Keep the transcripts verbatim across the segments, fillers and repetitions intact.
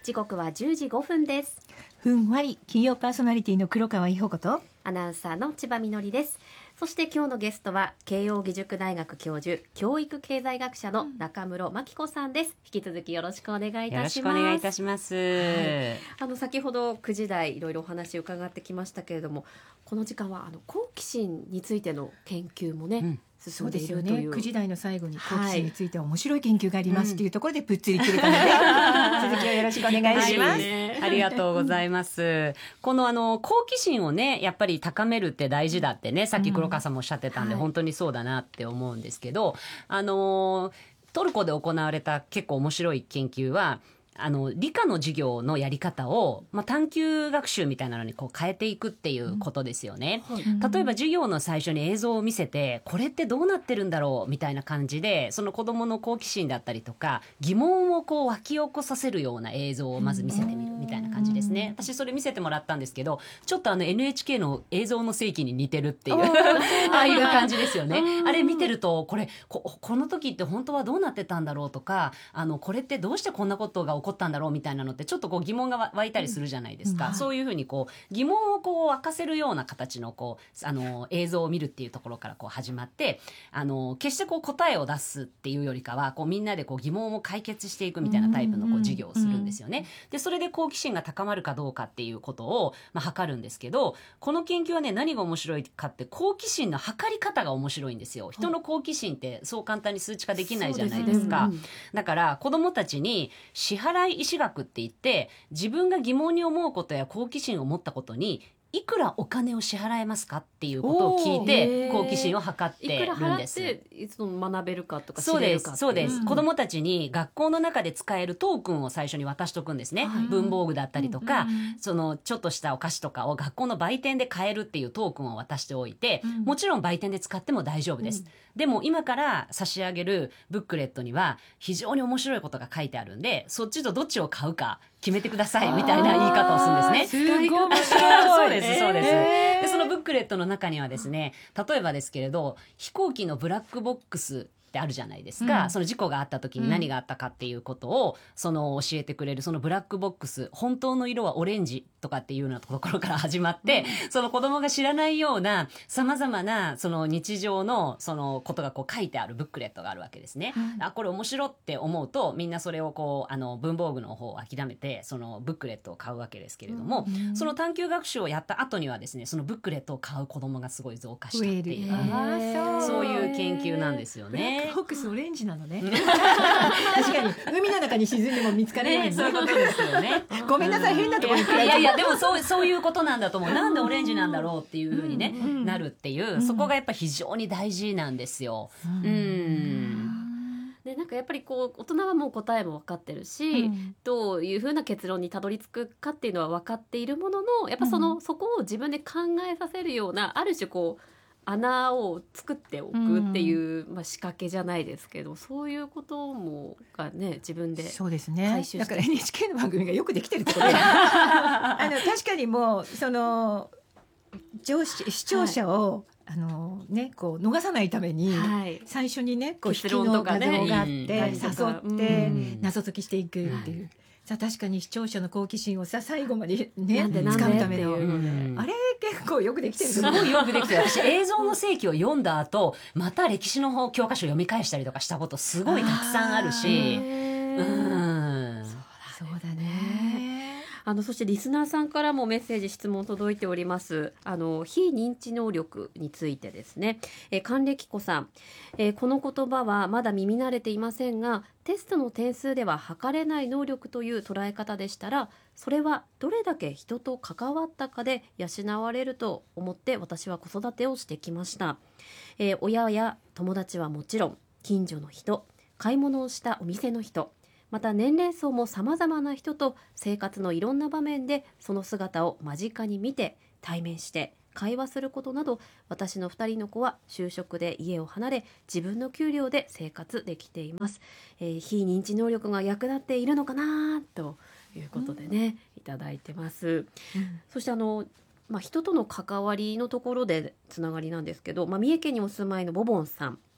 時刻はじゅうじごふんです。 ふんわり企業パーソナリティの黒川伊保子とアナウンサーの千葉みのりです。そして今日のゲストは慶應義塾大学教授、教育経済学者の中室真紀子さんです。引き続きよろしくお願いいたします。 よろしくお願いいたします、はい、 あの先ほどくじ台いろいろお話伺ってきましたけれども、この時間はあの好奇心についての研究もね、うんそうですよね。くじ台の最後に好奇心について面白い研究がありますっていうところでぷっつり切れたので、うん、続きをよろしくお願いします、はいね、ありがとうございます。このあの好奇心をねやっぱり高めるって大事だってね、さっき黒川さんもおっしゃってたんで、うん、本当にそうだなって思うんですけど、あのトルコで行われた結構面白い研究はあの理科の授業のやり方を、まあ、探究学習みたいなのにこう変えていくっていうことですよね、うんはい、例えば授業の最初に映像を見せてこれってどうなってるんだろうみたいな感じで、その子どもの好奇心だったりとか疑問をこう湧き起こさせるような映像をまず見せてみるみたいな感じですね。私それ見せてもらったんですけど、ちょっとあの エヌエイチケー の映像の世紀に似てるっていうああいう感じですよね。あれ見てるとこれ こ, この時って本当はどうなってたんだろうとか、あのこれってどうしてこんなことが起こったんだろうみたいなのってちょっとこう疑問が湧いたりするじゃないですか、うんはい、そういうふうにこう疑問をこう沸かせるような形のこうあの映像を見るっていうところからこう始まって、あの決してこう答えを出すっていうよりかはこうみんなでこう疑問を解決していくみたいなタイプのこう授業をするんですよね。でそれで好奇心が高まるかどうかっていうことを、まあ、測るんですけど、この研究はね何が面白いかって好奇心の測り方が面白いんですよ。人の好奇心ってそう簡単に数値化できないじゃないですか。そうですね、だから子どもたちに支払い意思学って言って自分が疑問に思うことや好奇心を持ったことにいくらお金を支払えますかっていうことを聞いて好奇心を測ってるんです。いくら払っていつも学べるかとか知れるかっていう。そうです、そうです、うん、子どもたちに学校の中で使えるトークンを最初に渡しとくんですね、はい、文房具だったりとか、うん、そのちょっとしたお菓子とかを学校の売店で買えるっていうトークンを渡しておいて、うん、もちろん売店で使っても大丈夫です、うん、でも今から差し上げるブックレットには非常に面白いことが書いてあるんで、そっちとどっちを買うか決めてくださいみたいな言い方をするんですね。 すごい面白いそうですそうです、えー、でそのブックレットの中にはですね、例えばですけれど飛行機のブラックボックスってあるじゃないですか、うん、その事故があった時に何があったかっていうことを、うん、その教えてくれるそのブラックボックス、本当の色はオレンジとかっていうようなところから始まって、うん、その子供が知らないようなさまざまなその日常のそのことがこう書いてあるブックレットがあるわけですね、うん、あこれ面白って思うとみんなそれをこうあの文房具の方を諦めてそのブックレットを買うわけですけれども、うん、その探究学習をやった後にはですね、そのブックレットを買う子供がすごい増加したっていう、そういう研究なんですよね。 ブラックボックスオレンジなのね確かに海の中に沈んでも見つからない、 ね、そういうことですよねごめんなさい、変なところにいやいやでもそう、そういうことなんだと思う。なんでオレンジなんだろうっていう風に、ね、うんうん、なるっていう、そこがやっぱ非常に大事なんですよ、うん、うんでなんかやっぱりこう大人はもう答えも分かってるし、うん、どういうふうな結論にたどり着くかっていうのは分かっているものの、やっぱその、うん、そこを自分で考えさせるようなある種こう穴を作っておくっていう、うんまあ、仕掛けじゃないですけど、そういうこともがね自分で回収して、 そうですね、だから エヌエイチケー の番組がよくできてるってことであの確かにもうその上司視聴者を、はいあのね、こう逃さないために、はい、最初にねこう引きの画像があって、ね、誘って謎解きしていくっていう、うん、さあ確かに視聴者の好奇心をさ最後までね掴むための、うん、あれ結構よくできてる、 すごいよくできてる私映像の世紀を読んだ後また歴史の方教科書読み返したりとかしたことすごいたくさんあるし、うんそうだね。 あのそしてリスナーさんからもメッセージ質問届いております。あの非認知能力についてですね、え還暦子さん、えー、この言葉はまだ耳慣れていませんが、テストの点数では測れない能力という捉え方でしたら、それはどれだけ人と関わったかで養われると思って私は子育てをしてきました、えー、親や友達はもちろん近所の人、買い物をしたお店の人、また年齢層も様々な人と生活のいろんな場面でその姿を間近に見て対面して会話することなど、私のふたりの子は就職で家を離れ自分の給料で生活できています、えー、非認知能力が役立っているのかなということでね、うん、いただいてます、うん、そしてあのまあ、人との関わりのところでつながりなんですけど、まあ、三重県にお住まいのボボンさん、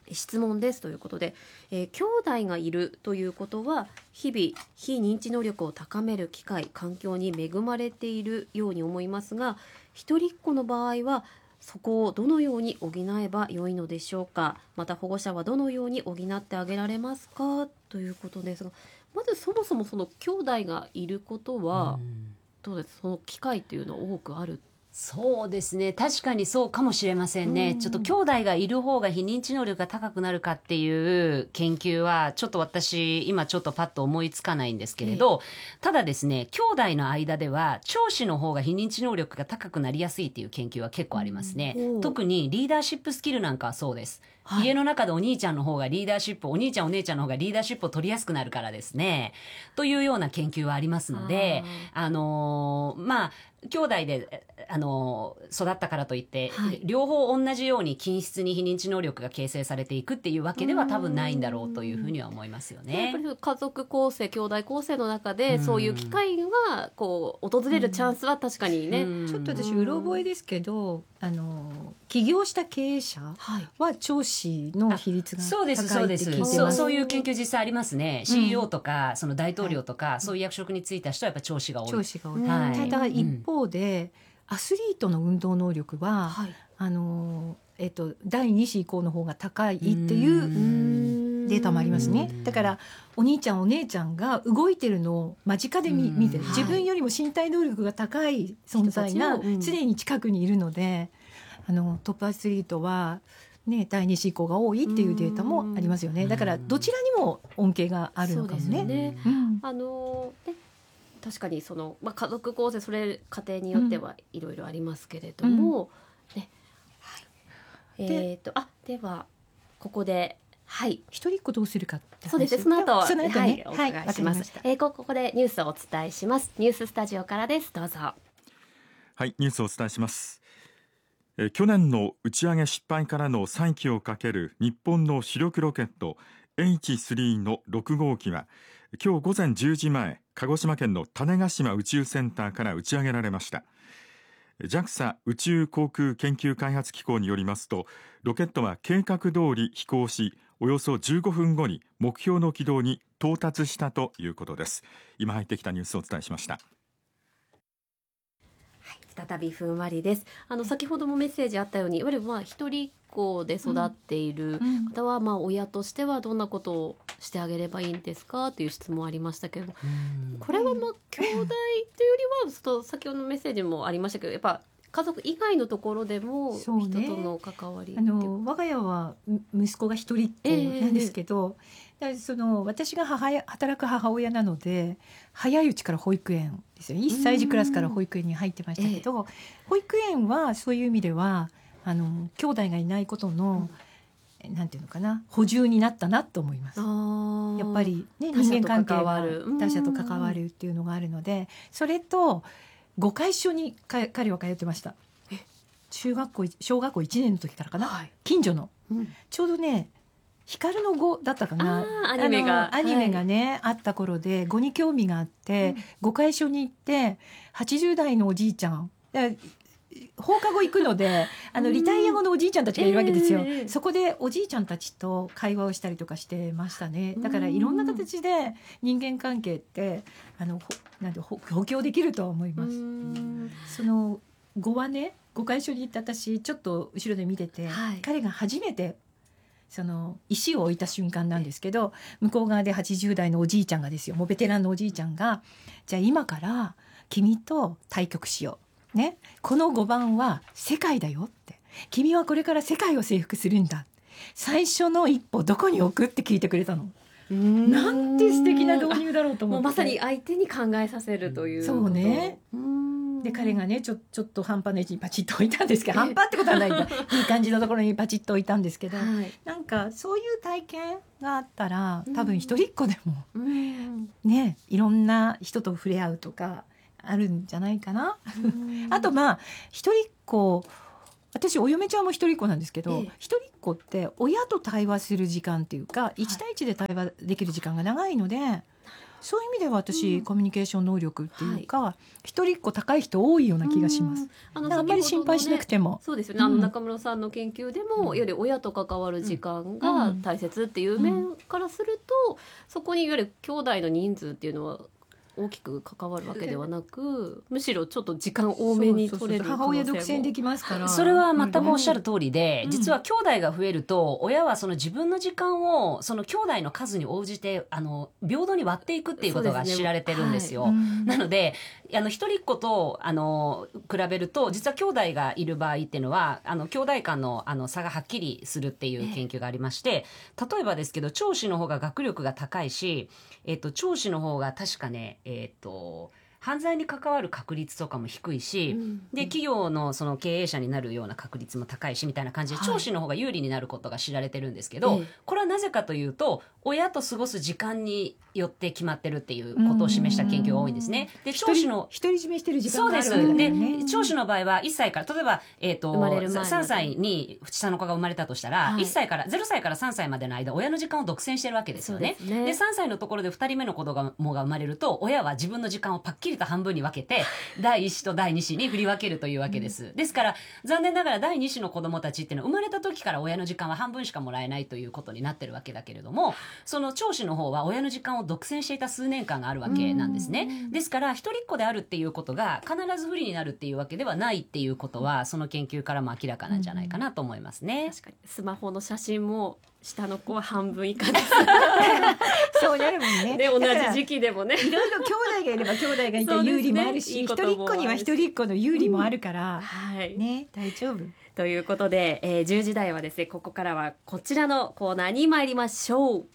質問ですということで、えー、兄弟がいるということは日々非認知能力を高める機会環境に恵まれているように思いますが、一人っ子の場合はそこをどのように補えば良いのでしょうか。また保護者はどのように補ってあげられますかということですが、まずそもそもその兄弟がいることはどうです、その機会というのは多くある。 そうですね、確かにそうかもしれませんね、うん、ちょっと兄弟がいる方が非認知能力が高くなるかっていう研究はちょっと私今ちょっとパッと思いつかないんですけれど、ただですね、兄弟の間では長子の方が非認知能力が高くなりやすいっていう研究は結構ありますね、うん、特にリーダーシップスキルなんかはそうです、はい、家の中でお兄ちゃんの方がリーダーシップお兄ちゃんお姉ちゃんの方がリーダーシップを取りやすくなるからですねというような研究はありますので、あ、あのー、まあ兄弟であの育ったからといって、はい、両方同じように均質に非認知能力が形成されていくっていうわけでは多分ないんだろうというふうには思いますよね。 やっぱり家族構成兄弟構成の中でそういう機会がこう訪れるチャンスは確かにね、 ちょっと私うろ覚えですけど、あの起業した経営者は長子の比率が高いって聞いてます。 そうですそうです、そう、そういう研究実際ありますね、うん、シーイーオー とかその大統領とか、はい、そういう役職に就いた人はやっぱり長子が多い。 長子が多い、はい、ただ一方で、うん、アスリートの運動能力は、はい、あのえっと、だいに子以降の方が高いっていうデータもありますね。だからお兄ちゃんお姉ちゃんが動いてるのを間近で 見, 見て自分よりも身体能力が高い存在が常に近くにいるので、あのトップアスリートは、ね、だいに子以降が多いっていうデータもありますよね。だからどちらにも恩恵があるのかもね。 そうですね、うん、あのね確かにその、まあ、家族構成それ家庭によってはいろいろありますけれども、うんねはい、えー、とあではここで、はい、 一人っ子どうするかってそうですね、その後、 その後、ね、 はい、お伺いします、はい、えー、ここでニュースをお伝えします。ニューススタジオからです。どうぞ。 はい、ニュースをお伝えします。えー、去年の打ち上げ失敗からの再起をかける日本の主力ロケット エイチスリー のろく号機は今日午前じゅうじまえ、鹿児島県の種子島宇宙センターから打ち上げられました。 ジャクサ 宇宙航空研究開発機構によりますと、ロケットは計画通り飛行し、およそじゅうごふんごに目標の軌道に到達したということです。今入ってきたニュースをお伝えしました。 再びふんわりです。あの先ほどもメッセージあったように、いわゆるまあ一人っ子で育っている方は、まあ親としてはどんなことをしてあげればいいんですかという質問ありましたけど、これはまあ兄弟というよりはちょっと先ほどのメッセージもありましたけど、やっぱ家族以外のところでも人との関わり、 ね、あの我が家は息子が一人っ子なんですけど、えー、その私が母や働く母親なので早いうちから保育園ですよ。いっさい児クラスから保育園に入ってましたけど、えー、保育園はそういう意味ではあの兄弟がいないことの、うん、なんていうのかな、補充になったなと思います。やっぱり、ね、人間関係が他者と関わるっていうのがあるので、それとごかい所に彼は通ってました。中学校小学校いちねんの時からかな、はい、近所の、うん、ちょうどね光の碁だったかな、 アニメがアニメがね、はい、あった頃で碁に興味があって、うん、ごかい所に行ってはちじゅう代のおじいちゃん放課後行くのであのリタイア後のおじいちゃんたちがいるわけですよ、えー、そこでおじいちゃんたちと会話をしたりとかしてましたね。だからいろんな形で人間関係ってあのなんて補強できるとは思います。その碁はね、ごかい所に行って私ちょっと後ろで見てて、はい、彼が初めてその石を置いた瞬間なんですけど、向こう側ではちじゅう代のおじいちゃんがですよ、もうベテランのおじいちゃんが、じゃあ今から君と対局しようね、このごばんは世界だよって、君はこれから世界を征服するんだ、最初の一歩どこに置くって聞いてくれたの。んなんて素敵な導入だろうと思って、 もうまさに相手に考えさせるという。 そうね。で彼がねちょ、ちょっと半端な位置にパチッと置いたんですけど、半端ってことはないんだいい感じのところにパチッと置いたんですけど、はい、なんかそういう体験があったら多分一人っ子でも、うん、ね、いろんな人と触れ合うとかあるんじゃないかな。あとまあ一人っ子、私お嫁ちゃんも一人っ子なんですけど、ええ、一人っ子って親と対話する時間っていうか、はい、いち対いちで対話できる時間が長いので、 そういう意味では私、 うん、 コミュニケーション能力っていうか、はい、一人っ子高い人多いような気がします。あのあんまり心配しなくても、 そうですよね、あの中室さんの研究でも、うん、より親と関わる時間が大切っていう面からすると、うん、そこにいわゆる兄弟の人数っていうのは大きく関わるわけではなく、むしろちょっと時間多めに取れる可能性も。 母親独占できますから。 それは全くおっしゃる通りで、うん、実は兄弟が増えると親はその自分の時間をその兄弟の数に応じてあの平等に割っていくっていうことが知られてるんですよ。そうですね、はい、なのであの一人っ子とあの比べると実は兄弟がいる場合っていうのはあの兄弟間の、あの差がはっきりするっていう研究がありまして、例えばですけど長子の方が学力が高いし、えっと、長子の方が確かねえっと犯罪に関わる確率とかも低いし、うん、で企業のその経営者になるような確率も高いしみたいな感じで、長子の方が有利になることが知られてるんですけど、はい、これはなぜかというと親と過ごす時間によって決まってるっていうことを示した研究が多いんですね。で長子の独り占めしてる時間があるわけだよね。 ね。 そうです。で長子の場合はいっさいから例えば、えー、とさんさいに下の子が生まれたとしたら、はい、いっさいからゼロさいからさんさいまでの間親の時間を独占してるわけですよね。で、ね、でさんさいのところでふたりめの子供が生まれると親は自分の時間をパッキリと半分に分けてだいいっ子とだいに子に振り分けるというわけです、うん、ですから残念ながらだいに子の子供たちっていうのは生まれた時から親の時間は半分しかもらえないということになってるわけだけれども、その長子の方は親の時間を独占していた数年間があるわけなんですね。ですから一人っ子であるっていうことが必ず不利になるっていうわけではないっていうことはその研究からも明らかなんじゃないかなと思いますね。 確かにスマホの写真も下の子は半分以下ですそうなるもんね。 で同じ時期でもね、 いろいろ兄弟がいれば兄弟がいた有利もあるし、一人っ子には一人っ子の有利もあるから、うん、はいね、大丈夫ということで、えー、じゅうじ台はですね、ここからはこちらのコーナーに参りましょう。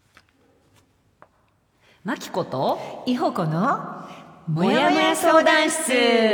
マキコとイホコのもやもや相談室。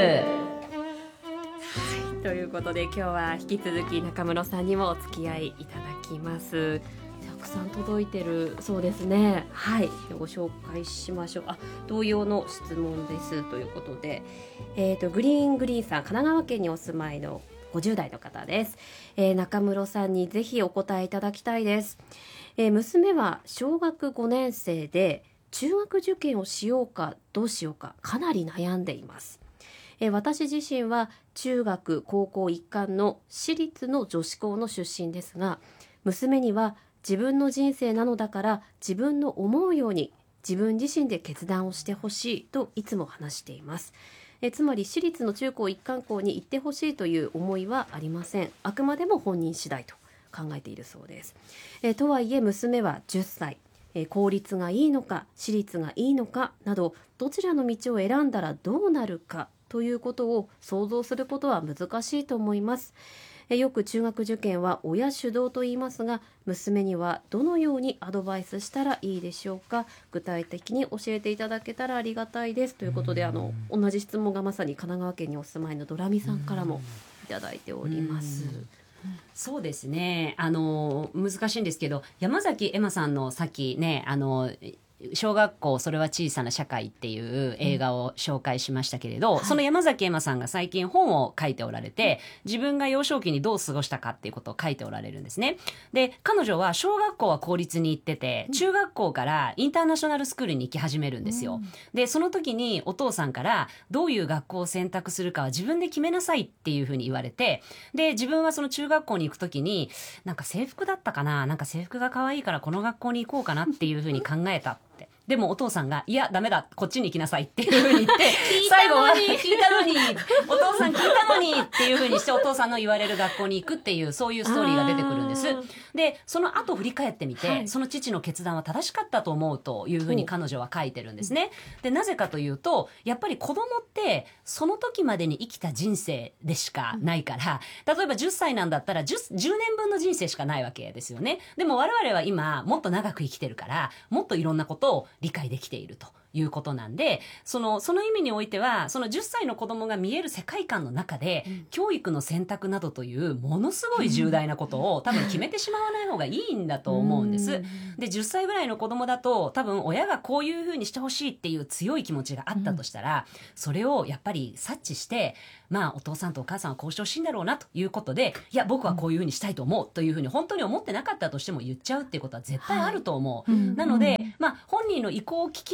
ということで今日は引き続き中室さんにもお付き合いいただきます。たくさん届いてるそうですね。はい、ご紹介しましょう。あ、同様の質問ですということで、えーと、グリーングリーンさん、神奈川県にお住まいのごじゅう代の方です。えー、中室さんにぜひお答えいただきたいです。えー、娘は小学ごねん生で中学受験をしようかどうしようかかなり悩んでいます。えー、私自身は中学高校一貫の私立の女子校の出身ですが、娘には自分の人生なのだから自分の思うように自分自身で決断をしてほしいといつも話しています。えつまり私立の中高一貫校に行ってほしいという思いはありません。あくまでも本人次第と考えているそうです。えとはいえ娘はじゅっさい、え公立がいいのか私立がいいのかなど、どちらの道を選んだらどうなるかということを想像することは難しいと思います。よく中学受験は親主導と言いますが、娘にはどのようにアドバイスしたらいいでしょうか。具体的に教えていただけたらありがたいですということで、あの同じ質問がまさに神奈川県にお住まいのドラミさんからもいただいております。 そうですね、あの難しいんですけど、山崎エマさんのさっきね、あの小学校それは小さな社会っていう映画を紹介しましたけれど、うん、その山崎エマさんが最近本を書いておられて、自分が幼少期にどう過ごしたかっていうことを書いておられるんですね。で、彼女は小学校は公立に行ってて、中学校からインターナショナルスクールに行き始めるんですよ、うん、でその時にお父さんからどういう学校を選択するかは自分で決めなさいっていうふうに言われて、で自分はその中学校に行く時になんか制服だったかな、なんか制服が可愛いからこの学校に行こうかなっていうふうに考えたでもお父さんがいやダメだこっちに行きなさいっていう風に言って最後は聞いたのにお父さん聞いたのにっていう風にしてお父さんの言われる学校に行くっていうそういうストーリーが出てくるんです。でその後振り返ってみて、はい、その父の決断は正しかったと思うという風に彼女は書いてるんですね。でなぜかというとやっぱり子供ってその時までに生きた人生でしかないから、例えばじゅっさいなんだったら 10, じゅうねんぶんの人生しかないわけですよね。でも我々は今もっと長く生きてるからもっといろんなことを理解できているということなんで、その、その意味においてはそのじゅっさいの子供が見える世界観の中で、うん、教育の選択などというものすごい重大なことを多分決めてしまわない方がいいんだと思うんです。でじゅっさいぐらいの子供だと多分親がこういうふうにしてほしいっていう強い気持ちがあったとしたら、うん、それをやっぱり察知してまあお父さんとお母さんはこうしてほしいんだろうなということで、いや僕はこういうふうにしたいと思うというふうに本当に思ってなかったとしても言っちゃうっていうことは絶対あると思う、はい、なので、まあ、本人の意向を聞きながらも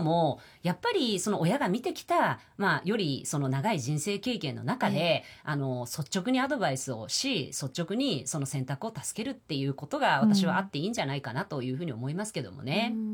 もやっぱりその親が見てきた、まあ、よりその長い人生経験の中で、えー、あの率直にアドバイスをし率直にその選択を助けるっていうことが私はあっていいんじゃないかなというふうに思いますけどもね。うん、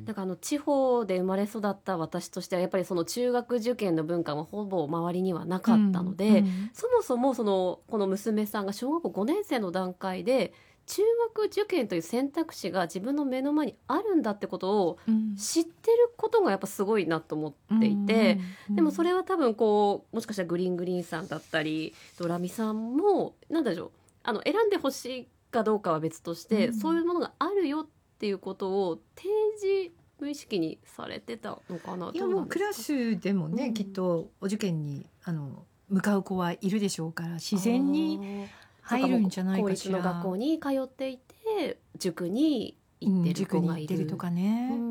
だからあの地方で生まれ育った私としてはやっぱりその中学受験の文化もほぼ周りにはなかったので、うんうん、そもそもそのこの娘さんが小学校ごねん生の段階で中学受験という選択肢が自分の目の前にあるんだってことを知ってることがやっぱすごいなと思っていて、うん、でもそれは多分こうもしかしたらグリーングリーンさんだったりドラミさんもなんだろうあの選んでほしいかどうかは別として、うん、そういうものがあるよっていうことを提示無意識にされてたのかな。 いやもうクラスでもね、うん、きっとお受験にあの向かう子はいるでしょうから自然に入るんじゃないかしら。 公立の学校に通っていて塾に行ってる子がいる、うん、塾に行ってるとかね。うん、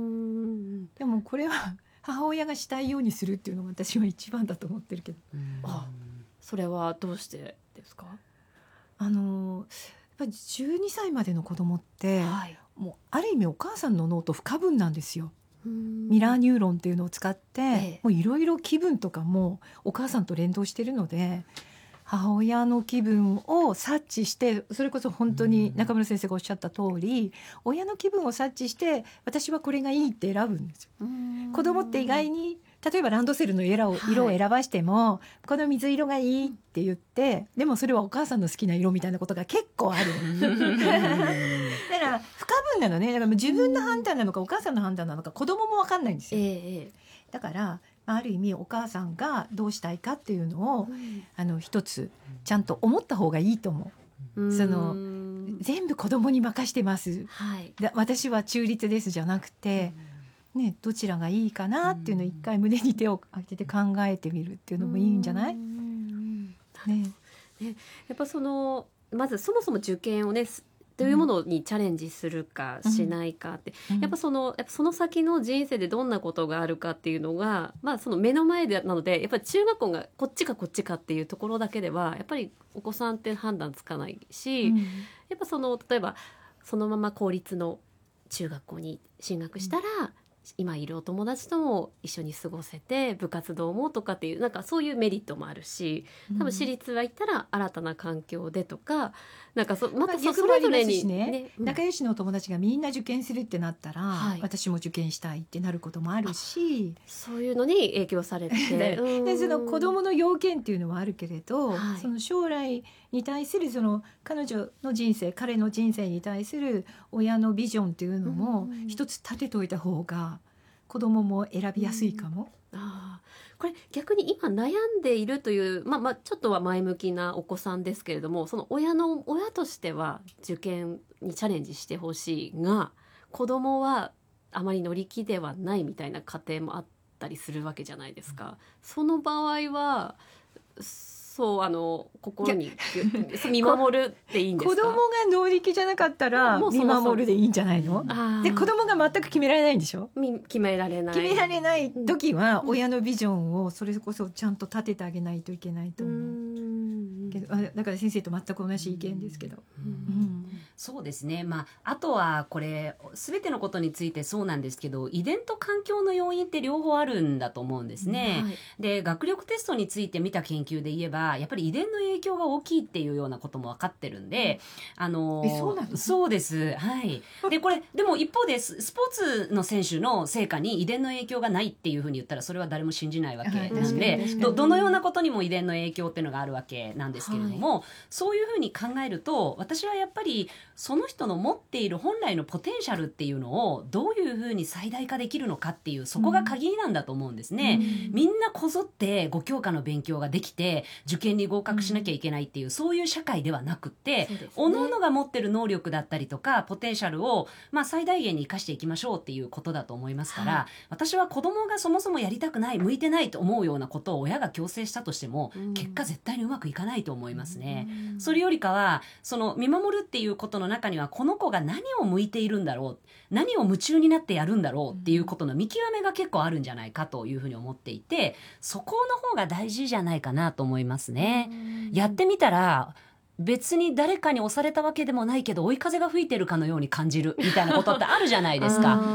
でもこれは母親がしたいようにするっていうのが私は一番だと思ってるけど、うん、 あそれはどうしてですか？ あのやっぱりじゅうにさいまでの子供って、はい、もうある意味お母さんの脳と不可分なんですよ。ミラーニューロンっていうのを使って、ええ、いろいろ気分とかもお母さんと連動してるので母親の気分を察知してそれこそ本当に中村先生がおっしゃった通り親の気分を察知して私はこれがいいって選ぶんですよ。子供って意外に例えばランドセルの色を、色を選ばしても、はい、この水色がいいって言ってでもそれはお母さんの好きな色みたいなことが結構あるだから不可分なのね。だから自分の判断なのかお母さんの判断なのか子供も分かんないんですよ、えー、だからある意味お母さんがどうしたいかっていうのを、うん、あの一つちゃんと思った方がいいと思う。うん、その全部子供に任してます、はい、だ私は中立ですじゃなくて、うんね、どちらがいいかなっていうのを一回胸に手を当てて考えてみるっていうのもいいんじゃない？うんねね、やっぱそのまずそもそも受験をねというものにチャレンジするかしないかって、うん、やっぱそのやっぱその先の人生でどんなことがあるかっていうのが、まあ、その目の前でなのでやっぱり中学校がこっちかこっちかっていうところだけではやっぱりお子さんって判断つかないし、うん、やっぱその例えばそのまま公立の中学校に進学したら、うん今いるお友達とも一緒に過ごせて部活動もとかっていうなんかそういうメリットもあるし多分私立は行ったら新たな環境でとかなんか そ, また そ, それぞれに、ねねうん、仲良しのお友達がみんな受験するってなったら、はい、私も受験したいってなることもあるしそういうのに影響されてででその子どもの要件っていうのはあるけれど、はい、その将来に対するその彼女の人生彼の人生に対する親のビジョンっていうのも一つ立てといた方が子どもも選びやすいかも。 うん、あこれ逆に今悩んでいるという、まあ、まあちょっとは前向きなお子さんですけれどもその親の親としては受験にチャレンジしてほしいが子どもはあまり乗り気ではないみたいな家庭もあったりするわけじゃないですか。うん、その場合はそうあの心に見守るっていいんですか？ 子供が乗り気じゃなかったら見守るでいいんじゃないの？で子供が全く決められないんでしょ？ 決められない決められない時は親のビジョンをそれこそちゃんと立ててあげないといけないと思う。うんけどだから先生と全く同じ意見ですけど。うんうんそうですね、まあ、あとはこれ全てのことについてそうなんですけど遺伝と環境の要因って両方あるんだと思うんですね、はい、で学力テストについて見た研究で言えばやっぱり遺伝の影響が大きいっていうようなことも分かってるんで、 うん、あのえそうなの？ そうです、はい、でこれでも一方でスポーツの選手の成果に遺伝の影響がないっていうふうに言ったらそれは誰も信じないわけなんで、ど, どのようなことにも遺伝の影響っていうのがあるわけなんですけれども、はい、そういうふうに考えると私はやっぱりその人の持っている本来のポテンシャルっていうのをどういうふうに最大化できるのかっていうそこが鍵なんだと思うんですね、うん、みんなこぞってご教科の勉強ができて受験に合格しなきゃいけないっていう、うん、そういう社会ではなくって、ね、おのおのが持ってる能力だったりとかポテンシャルを、まあ、最大限に生かしていきましょうっていうことだと思いますから、はい、私は子供がそもそもやりたくない向いてないと思うようなことを親が強制したとしても、うん、結果絶対にうまくいかないと思いますね、うん、それよりかはその見守るっていうことの中にはこの子が何を向いているんだろう何を夢中になってやるんだろうっていうことの見極めが結構あるんじゃないかというふうに思っていてそこの方が大事じゃないかなと思いますね。やってみたら別に誰かに押されたわけでもないけど追い風が吹いてるかのように感じるみたいなことってあるじゃないですか